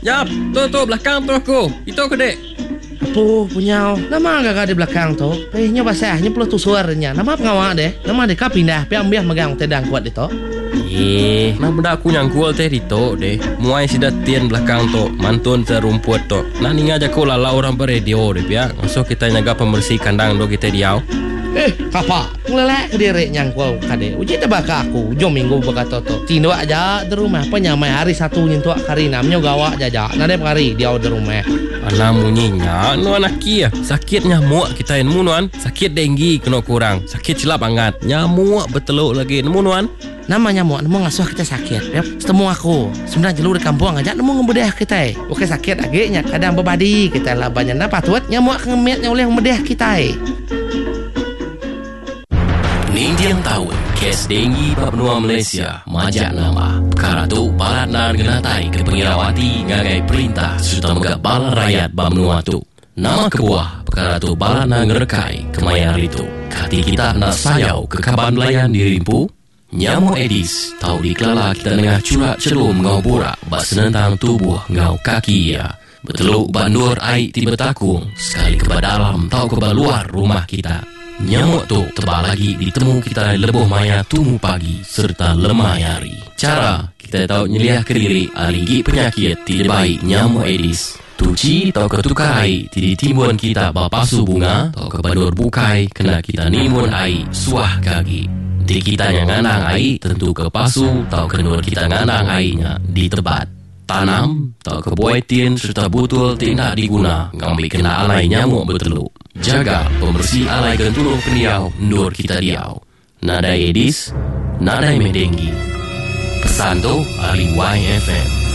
Jap, tu belakang tu aku. Itu ke dek? Apa punya? Nama agak di belakang tu. Nya basahnya perlu tu suaranya. Nama pengawak deh. Nama deka pindah. Biar megang tedang kuat itu. Nah benda aku nyangkul teh dito deh. Muai sidat tian belakang tu. Mantun serumput tu. Nah ni aja ko lalau orang beradio deh ya. Masuk kita nyaga pembersih kandang do kita diau. Kapa? Ngelelek ke diri nyangkul kade. Uji tebaka aku. Jom minggu berkata tu. Tindo aja di rumah. Penyamai hari satu nyentuh kari namanya gawak jaja. Nadep kari dia di rumah. Anamunyinya nu anak kia sakit nyamuk kita nemu nuan sakit denggi kena kurang sakit silap angat nyamuk beteluk lagi nemu nuan nama nyamuk nemu ngasuh kita sakit ya setemu aku sebenarnya jelu di kampung aja nemu ngebedah kita oke sakit lagi nya kadang bebadi kita lah banyaknya patut nyamuk ngemet oleh ngebedah kita Nindiang tahun kes denggi Papua Malaysia majak nama perkara tu balat nan genatai ke pengirawati ngagai perintah serta megak balan rakyat Bamnua tu nama kebuah perkara tu balat nan ngerekai kemayar itu hati kita nak sayau ke kaban belayan dirimpu nyamuk Aedes tahu dikelala kita tengah curak celum ngau borak bak senentang tubuh ngau kaki ya beteluk bandur air tiba takung sekali ke dalam tahu ke luar rumah kita. Nyamuk tu tebal lagi ditemu kita lebuh maya tumu pagi serta lemah hari. Cara kita tahu nyeliah ke diri aligi penyakit tidak baik nyamuk Aedes. Tuci atau ketukar air tidak timbun kita bapasu bunga atau kebadur bukai kena kita nimun air suah kaki. Di kita yang nganang air tentu ke pasu atau kenur kita nganang airnya di tebat. Tanam atau kebuaitin serta butul tidak diguna ngambil kena alai nyamuk beteluk. Jaga pembersih alai gentulung peniau ndur kita diau. Nadai Aedes, nadai medenggi. Pesan tu ahli YFM.